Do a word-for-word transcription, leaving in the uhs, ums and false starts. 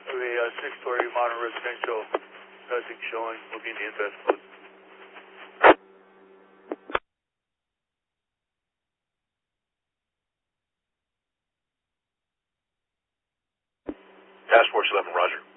of a uh, six-story modern residential, nothing showing, will be in the invest mode. Task Force eleven, roger.